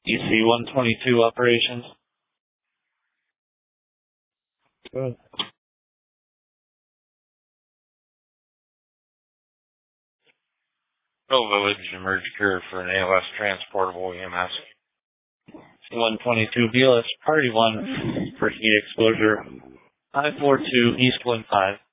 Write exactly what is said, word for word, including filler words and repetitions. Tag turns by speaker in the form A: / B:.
A: E C one twenty-two operations.
B: Good.
C: Grove Village, emerge cure for an A L S transportable E M S.
A: one twenty-two B L S Party one for heat exposure. five four two East one five.